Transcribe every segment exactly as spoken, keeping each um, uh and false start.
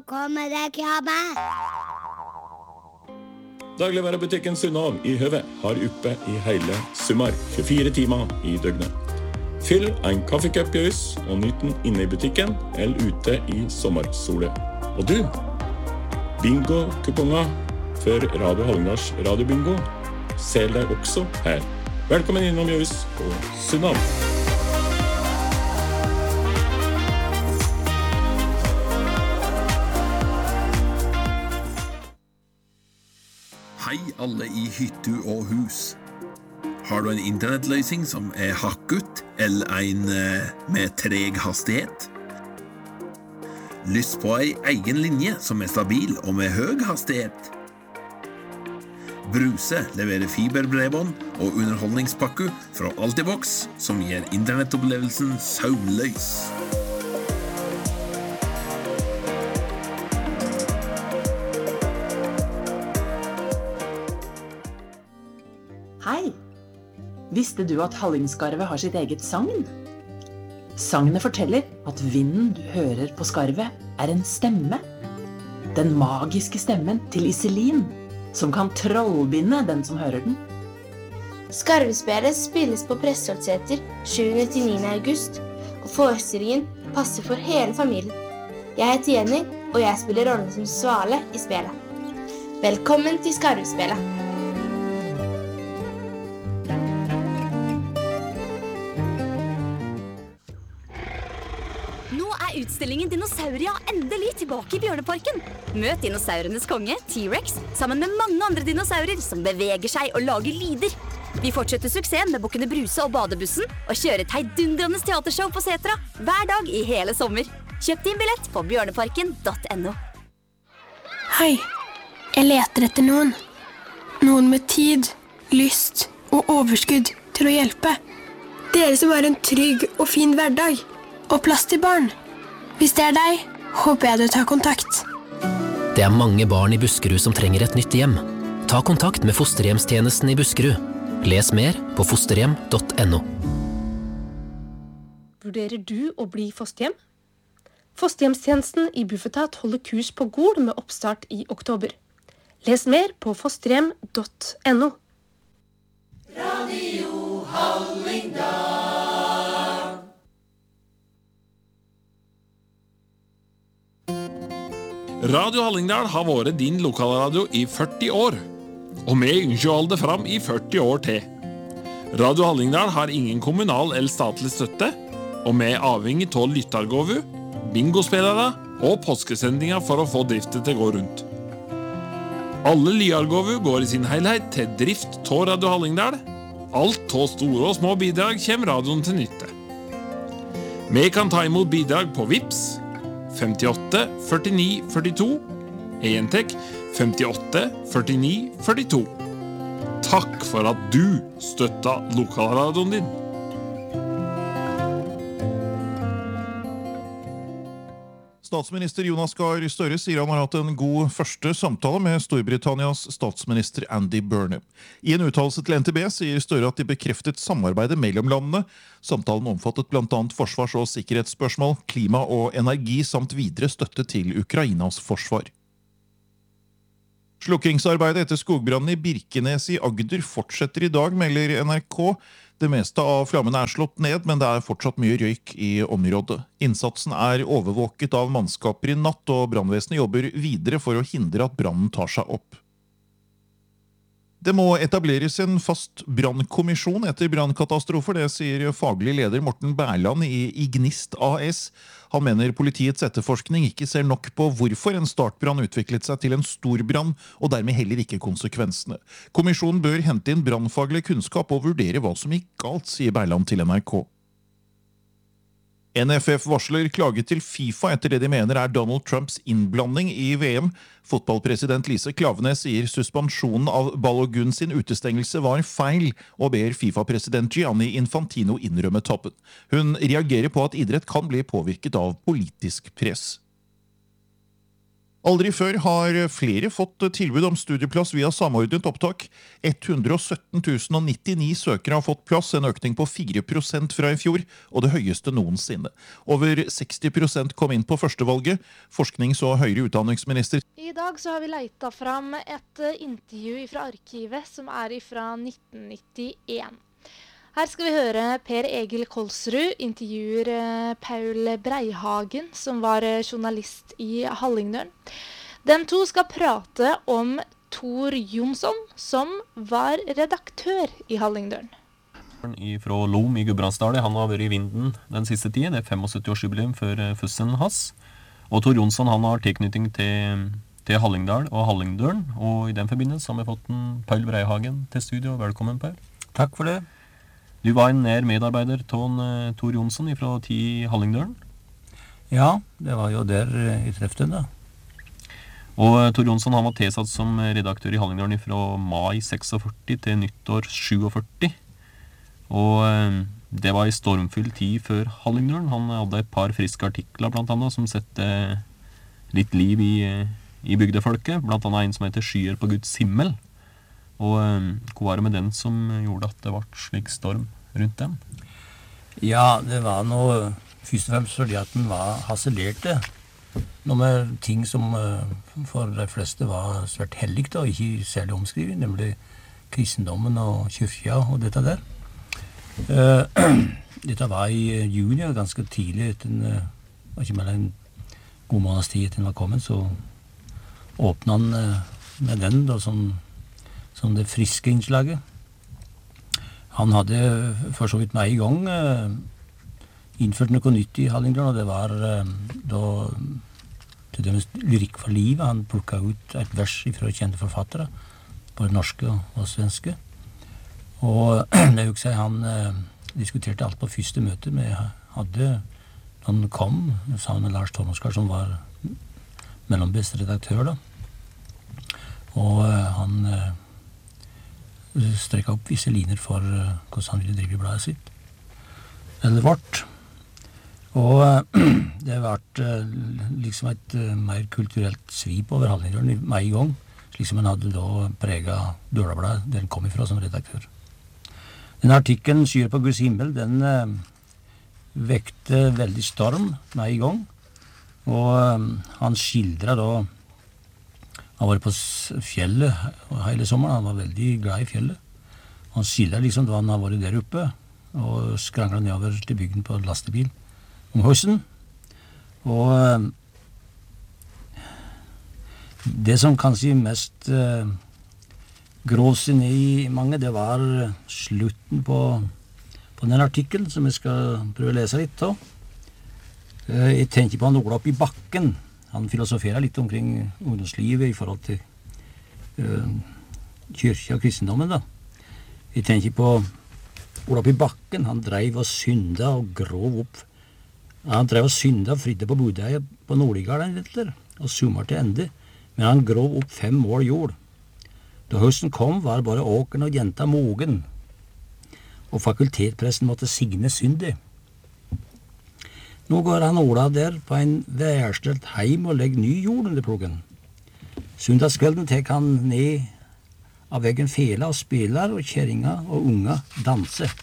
kommer det krabbe. Dagligvarebutikken Sunnav i Høve har oppe i hele sommer, tjuefire timer i døgnet. Fyll en kaffecup-jus og nyt den inne i butikken eller ute i sommersole. Og du, bingo-kuponger for Radio Hallingdals radiobingo ser deg også her. Velkommen innom jus på Sunnav. Hei alle i hytte og hus. Har du en internettløsning som er hakket, eller en eh, med treg hastighet? Lyst på en egen linje som er stabil og med høy hastighet? Bruse leverer fiberbredbånd og underholdningspakke fra Altibox som gir internettopplevelsen søvnløs. Hei! Visste du at Hallingskarvet har sitt eget sagn? Sagnet forteller at vinden du hører på skarvet er en stemme. Den magiske stemmen til Iselin, som kan trollbinde den som hører den. Skarvespillet spilles på Prestholtseter sjuende til niende august, og forestillingen passer for hele familien. Jeg heter Jenny, og jeg spiller rollen som Svale i spillet. Velkommen til Skarvespillet! Utstillingen Dinosauria endelig tilbake i Bjørneparken. Møt dinosaurenes konge, T-Rex, sammen med mange andre dinosaurer som beveger seg og lager lyder. Vi fortsetter suksessen med Bukkene Bruse og Badebussen og kjører et heidundrende teatershow på Setra hver dag i hele sommer. Kjøp din billett på bjørneparken punktum no. Hei, jeg leter etter noen. Noen med tid, lyst og overskudd til å hjelpe. Dere som har en trygg og fin hverdag og plass til barn. Hvis det er deg, håper jeg du tar kontakt. Det er mange barn i Buskerud som trenger et nytt hjem. Ta kontakt med fosterhjemstjenesten i Buskerud. Les mer på fosterhjem punktum no. Vurderer du å bli fosterhjem? Fosterhjemstjenesten i Bufetat holder kurs på Gol med oppstart i oktober. Les mer på fosterhjem punktum no. Radio Hallingdal. Radio Hallingdal har vært din lokalradio i førti år, og vi ønsker å holde det fram i førti år til. Radio Hallingdal har ingen kommunal eller statlig støtte, og vi er avhengig av lyttargåvu, bingospillere og påskesendinger for å få driftet til å gå rundt. Alle lyargåvu går i sin helhet til drift av Radio Hallingdal. Alt av store og små bidrag kommer radioen til nytte. Vi kan ta imot bidrag på Vips femtiåtte førtini førtito, Entek femtiåtte førtini førtito. Takk for at du støtter lokalradioen din. Statsminister Jonas Gahr Støre sier han har hatt en god første samtale med Storbritannias statsminister Andy Burnham. I en uttalelse til N T B sier Støre at de bekreftet samarbeidet mellom landene. Samtalen omfattet blant annet forsvars- og sikkerhetsspørsmål, klima og energi samt videre støtte til Ukrainas forsvar. Slukkingsarbeidet etter skogbrannen i Birkenes i Agder fortsetter i dag, melder N R K. Det meste av flammene er slått ned, men det er fortsatt mye røyk i området. Innsatsen er overvåket av mannskaper i natt, og brannvesenet jobber videre for å hindre at brannen tar seg opp. Det må etableres en fast brannkommisjon etter brannkatastrofer, det sier faglig leder Morten Berland i Ignist A S. Han mener politiets etterforskning ikke ser nok på hvorfor en startbrann utviklet seg til en stor brann, og dermed heller ikke konsekvensene. Kommisjonen bør hente inn brannfaglig kunnskap og vurdere hva som gikk galt, sier Berland til N R K. N F F varsler klage til FIFA etter det de mener er Donald Trumps innblanding i V M. Fotballpresident Lise Klaveness sier suspensjonen av Balogun sin utestengelse var feil, og ber FIFA-president Gianni Infantino innrømme tappen. Hun reagerer på at idrett kan bli påvirket av politisk press. Aldri før har flere fått tilbud om studieplass via samordnet opptak. ett hundre og sytten tusen nittini søkere har fått plass, en økning på fire prosent fra i fjor, og det høyeste noensinne. Over seksti prosent kom inn på førstevalget. Forsknings- og høyere utdanningsminister. I dag så har vi leita fram et intervju fra arkivet som er fra nitten nittien. Her skal vi høre Per Egil Kolsrud intervjuer Paul Breihagen, som var journalist i Hallingdølen. Den to skal prate om Tor Jonsson, som var redaktør i Hallingdølen. Fra Lom i Gudbrandsdalen, han har vært i vinden den siste tiden. Det er syttifem-årsjubileum for fussen hans. Og Tor Jonsson han har tilknytning til, til Hallingdal og Hallingdølen, og i den forbindelse har vi fått en Paul Breihagen til studio. Velkommen, Paul. Takk for det. Du var en nær medarbeider til uh, Tor Jonsson fra ti Hallingdølen. Ja, det var jo der uh, i treften da. Og uh, Tor Jonsson han var tilsatt som redaktør i Hallingdølen fra mai seksogførti til nyttår sjuogførti. Og uh, det var i stormfull tid før Hallingdølen. Han hadde et par friske artikler blant annet som sette litt liv i, uh, i bygdefolket. Blant annet en som heter Skyer på Guds himmel. Og hva var det med den som gjorde at det ble slik storm rundt den? Ja, det var noe, først og fremst fordi at den var harselerte. Noe med ting som for de fleste var svært helligt og ikke særlig omskrivet, nemlig kristendommen og kyrkja og dette der. Dette var i juni, ganske tidlig, etter var ikke mer en god måneds tid etter den var kommet, så åpnet han med den da, som som det friske innslaget. Han hadde for så vidt meg i gang eh, innført noe nytt i Hallingdølen, og det var eh, da til dømes lyrikk for livet. Han plukket ut et vers fra kjente forfattere, både norske og svenske. Og det husker jeg han eh, diskuterte alt på første møte vi hadde. Han kom sammen med Lars Tormoskar, som var mellombest redaktør da. Og eh, han eh, strekket opp visse liner for uh, hvordan han ville drive i bladet sitt. Eller vårt. Og uh, det har vært uh, liksom et uh, mer kulturelt svip over Hallingdølen med en gang, slik som han hadde da preget Dølabladet, der han kom ifra som redaktør. Den artikkelen Skyer på Guds himmel, den uh, vekte veldig storm med en gang, og uh, han skildret da. Han var på fjellet hele sommeren, han var veldig glad i fjellet. Han skildret liksom da han har vært der oppe, og skranglet nedover til bygden på lastebil om høsten. Og det som kanskje mest uh, grov seg ned i mange, det var slutten på, på den artikkelen, som jeg skal prøve å lese litt av. Uh, jeg tenker på han Ola opp i bakken. Han filosoferer litt omkring ungdomslivet i forhold til uh, kyrkja og kristendommen da. Jeg tenker på Ola opp i bakken. Han dreiv og synda og grov opp. Han dreiv og synda og fridde på Bodøya på Nordligarden og summer til ende. Men han grov opp fem mål jord. Da høsten kom var bare åkeren og jenta mogen. Og fakultetpresten måtte signe syndig. Nå går han Ola der på en værstelt heim og legger ny jord under pluggen. Søndagskvelden tek han ned av veggen fela og spiller, og kjerringa og unga danser.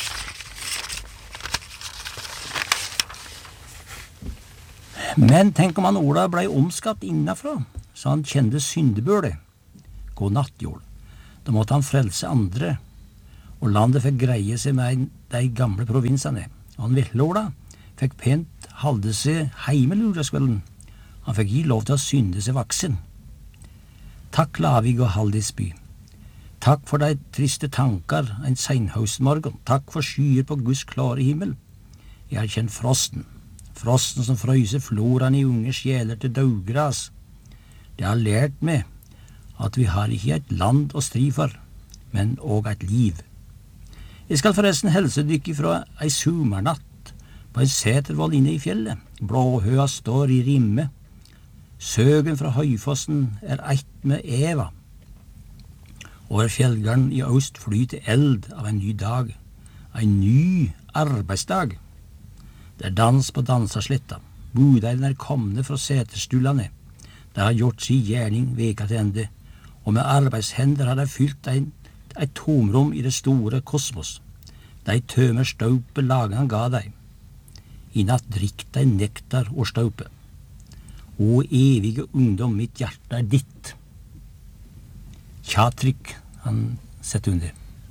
Men tenk om han Ola blei omskapt innafra, så han kjente syndebølet. God natt, jord. Da måtte han frelse andre, og landet fikk greie seg med de gamle provinsene. Og han ville Ola fikk pent halde seg heime lørdagskvelden. Han fikk gi lov til å synde seg vaksen. Takk, Lavig og Haldisby. Takk for de triste tankar en senhøstmorgen. Takk for skyer på Guds klare himmel. Jeg har kjent frosten. Frosten som frøyser floraen i unge sjeler til daugras. Det har lært meg at vi har ikke et land å stri for, men og et liv. Jeg skal forresten helse dykk fra ei sumarnatt på en setervoll inne i fjellet. Blåhøa står i rimme. Søgen fra Høyfossen er eitt med Eva. Over fjellgarden i øst flyter eld av en ny dag. En ny arbeidsdag. Det er dans på dansersletta. Budeilen er komne fra seterstullane. De har gjort sin gjerning veka til ende, og med arbeidshender har de fylt ein, et tomrom i det store kosmos. De tømer støpet lagen ga deg. I natt drikk deg nektar og støpe. O evige ungdom, mitt hjerte er ditt. Tjatrik, han sett under.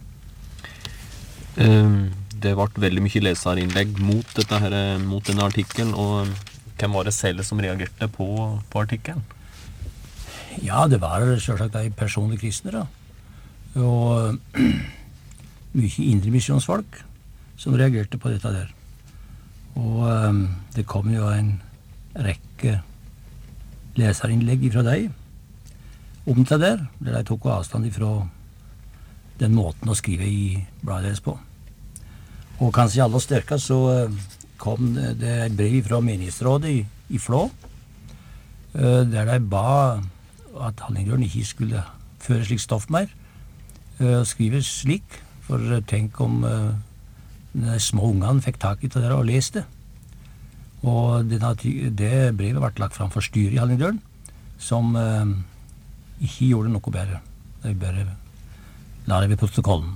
Um, det ble veldig mye leserinnlegg mot, dette her, mot denne artikkelen, og hvem var det selv som reagerte på, på artikkelen? Ja, det var selvsagt de personlige kristne, da. Og mye indremisjonsfolk som reagerte på dette der. Og um, det kom jo en rekke leserinnlegg fra deg om det der, der de tok avstand ifra den måten å skrive i bladet deres på. Og kanskje aller sterkest så kom det et brev fra menighetsrådet i, i Flå, der de ba at Hallingdølen ikke skulle føre slik stoff mer, og skrive slik, for tenk om de små ungene fikk tak i det der og leste. Og det, det brevet ble lagt fram for styret i Hallingdølen, som eh, ikke gjorde noe bedre. De bare la det ved protokollen.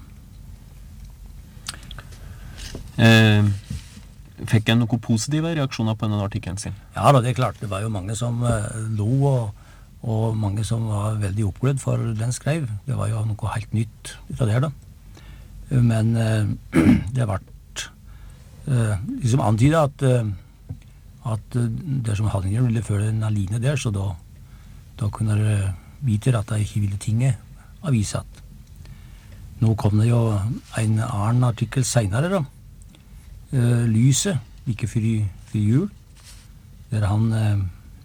Eh, fikk jeg noen positive reaksjoner på denne artikkelen sin? Ja da, det er klart. Det var jo mange som eh, lo, og, og mange som var veldig oppglødd for den skrev. Det var jo noe helt nytt ut av det her da. Men eh, det ble eh, liksom antydet at eh, at dersom Hallingdølen ville føre en aline der, så da, da kunne det vite at de ikke ville tinge avisatt. Nå kom det jo en annen artikkel senere da, uh, Lyset, like før, før jul, der han uh,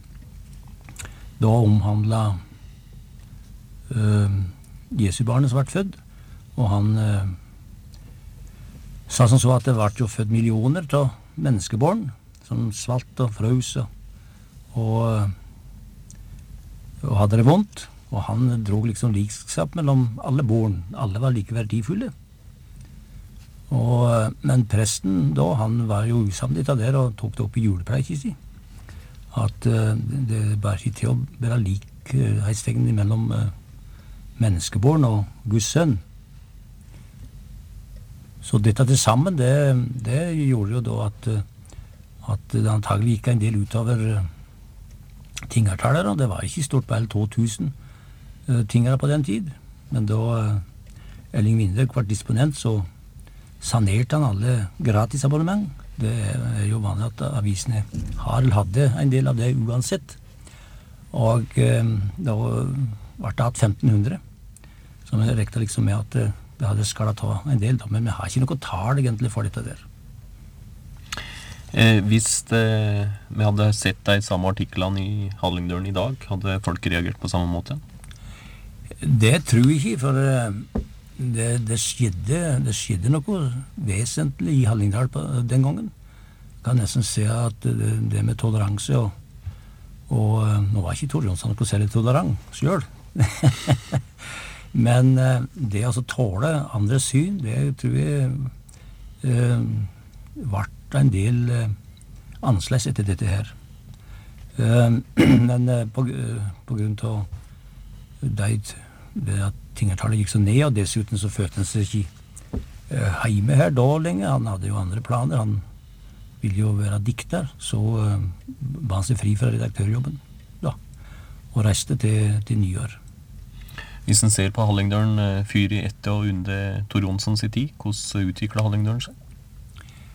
da omhandlet uh, Jesu barnet som ble født, og han uh, sa som så at det ble jo født millioner av menneskebarn, som svalt og frøs og, og, og hadde det vondt, og han drog liksom likskap mellom alle barn. Alle var like verdifulle. Og, men presten da, han var jo usamlet av det og tok det opp i julepreiket si. At uh, det bare ikke til å være likhetstegn mellom uh, menneskebarn og Guds sønn. Så dette til sammen, det, det gjorde jo da at uh, at det antagelig gikk en del utover uh, tingertaler, og det var ikke stort på hele to tusen uh, tingere på den tid. Men da uh, Elling Vindrek var disponent, så sanerte han alle gratisabonnement. Det er jo vanlig at avisene har eller hadde en del av det uansett. Og uh, da ble det hatt femten hundre, som jeg rekte liksom med at uh, det hadde skalet av en del, da, men vi har ikke noe tal egentlig for dette der. Eh, hvis eh, vi hadde sett de samme artiklene i Hallingdølen i dag, hadde folk reagert på samme måte? Det tror jeg ikke, for det, det, skjedde, det skjedde noe vesentlig i Hallingdal på den gangen. Jeg kan nesten se at det, det med toleranse, og, og nå var ikke Tor Jonsson noe særlig tolerant selv. Men det å tåle andre syn, det tror jeg eh, ble en del uh, annerledes etter dette her. Uh, men uh, på, uh, på grunn av det, det at tingertallet gikk så ned, og dessuten så følte han seg ikke uh, hjemme her da lenge. Han hadde jo andre planer. Han ville jo være dikter, så uh, var han seg fri fra redaktørjobben da, og reiste til, til nyår. Hvis en ser på Hallingdølen uh, fyr i etter og under Tor Jonsson sin tid, hvordan utviklet Hallingdølen seg?